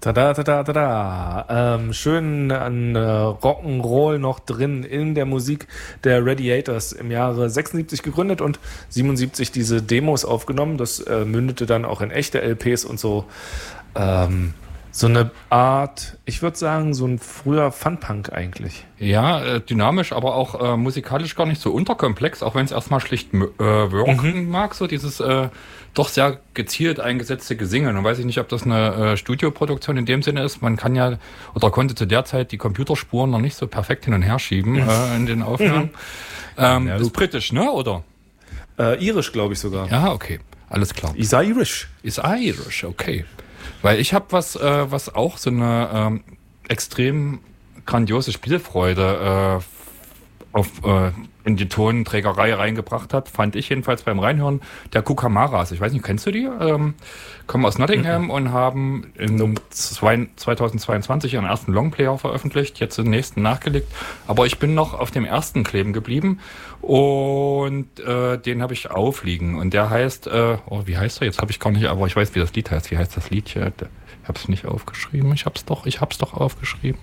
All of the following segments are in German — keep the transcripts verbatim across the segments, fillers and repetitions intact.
Tada, tada, tada. Ähm, schön an äh, Rock'n'Roll noch drin in der Musik der Radiators, im Jahre sechsundsiebzig gegründet und siebenundsiebzig diese Demos aufgenommen. Das äh, mündete dann auch in echte L Ps und so. Ähm, so eine Art, ich würde sagen, so ein früher Funpunk eigentlich. Ja, äh, dynamisch, aber auch äh, musikalisch gar nicht so unterkomplex, auch wenn es erstmal schlicht äh, wirken mhm. mag, so dieses äh, doch sehr gezielt eingesetzte Gesinge. Nun weiß ich nicht, ob das eine äh, Studioproduktion in dem Sinne ist. Man kann ja, oder konnte zu der Zeit die Computerspuren noch nicht so perfekt hin und her schieben äh, in den Aufnahmen. Mhm. Ähm, ja, ist britisch, ne, oder? Äh, irisch, glaube ich sogar. Ja, okay, alles klar. Is Irish. Is Irish, okay. Weil ich habe was, äh, was auch so eine ähm, extrem grandiose Spielfreude äh, auf, äh, in die Tonträgerei reingebracht hat, fand ich jedenfalls beim Reinhören, der Kookamarras. Ich weiß nicht, kennst du die? Ähm, kommen aus Nottingham mhm. und haben in zwei, zweitausendzweiundzwanzig ihren ersten Longplayer veröffentlicht, jetzt den nächsten nachgelegt. Aber ich bin noch auf dem ersten kleben geblieben und äh, den habe ich aufliegen. Und der heißt, äh, oh, wie heißt er? Jetzt habe ich gar nicht, aber ich weiß, wie das Lied heißt. Wie heißt das Lied hier? Ich habe es nicht aufgeschrieben. Ich habe es doch, ich habe es doch aufgeschrieben.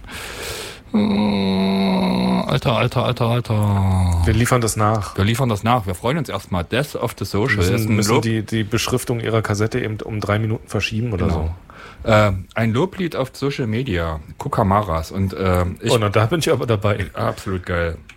Alter, alter, alter, alter. Wir liefern das nach. Wir liefern das nach. Wir freuen uns erstmal. Death of the Social. Wir müssen, müssen die, die Beschriftung ihrer Kassette eben um drei Minuten verschieben oder genau. so. Äh, ein Loblied auf Social Media. Kookamarras. Und, äh, ich, oh, na, da bin ich aber dabei. Absolut geil.